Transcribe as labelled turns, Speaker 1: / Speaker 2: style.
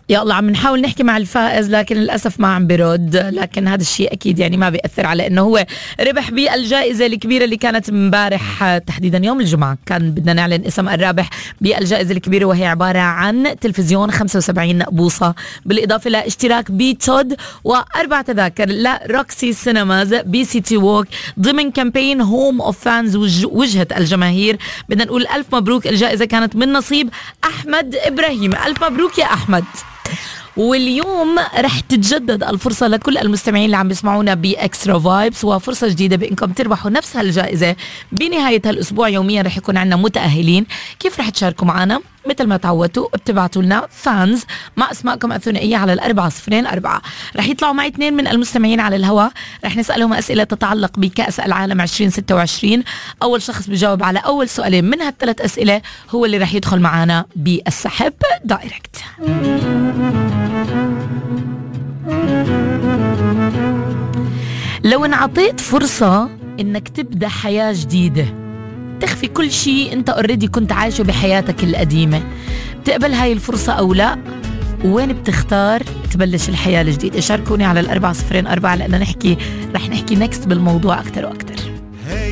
Speaker 1: يا الله عم نحاول نحكي مع الفائز لكن للأسف ما عم برد، لكن هذا الشيء أكيد يعني ما بيأثر على أنه هو ربح بالجائزة الكبيرة اللي كانت مبارح تحديدا يوم الجمعة. كان بدنا نعلن اسم الرابح بالجائزة الكبيرة وهي عبارة عن تلفزيون 75 بوصة بالإضافة لاشتراك بتود و4 تذاكر لروكسي سينماز بسيتي ووك ضمن كامبين هوم اوف فانز وجهة الجماهير. بدنا نقول ألف مبروك، الجائزة كانت من نصيب أحمد إبراهيم. ألف مبروك يا أحمد. واليوم رح تتجدد الفرصة لكل المستمعين اللي عم بيسمعونا بإكسترا فايبس، وفرصة جديدة بإنكم تربحوا نفس هالجائزة بنهاية هالأسبوع. يوميا رح يكون عنا متأهلين. كيف رح تشاركوا معنا؟ مثل ما تعودتوا بتبعتوا لنا فانز مع اسماءكم الثنائية على 404. رح يطلعوا معي 2 من المستمعين على الهواء، رح نسألهم أسئلة تتعلق بكأس العالم 2026. أول شخص بيجاوب على أول سؤالين من هالثلاث أسئلة هو اللي رح يدخل معنا بالسحب دايركت. لو انعطيت فرصة انك تبدأ حياة جديدة تخفي كل شيء انت اوريدي كنت عايشه بحياتك القديمة، بتقبل هاي الفرصة او لا؟ وين بتختار تبلش الحياة الجديدة؟ شاركوني على 404 لأننا رح نحكي نكست بالموضوع أكتر وأكتر.